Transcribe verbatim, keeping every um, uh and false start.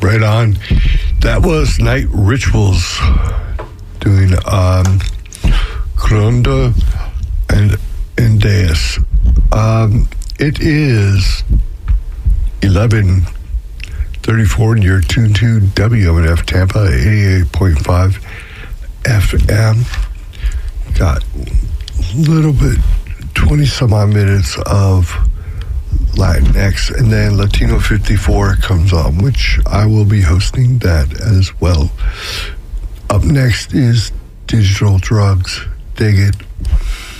right on. That was Night Rituals doing um, Gronda and Endeus. Um, it is eleven thirty-four, and you're tuned to W M N F Tampa, eighty-eight point five F M. Got a little bit, twenty some odd minutes of Latinx, and then Latino fifty-four comes on, which I will be hosting that as well. Up next is Digital Drugs. Dig it.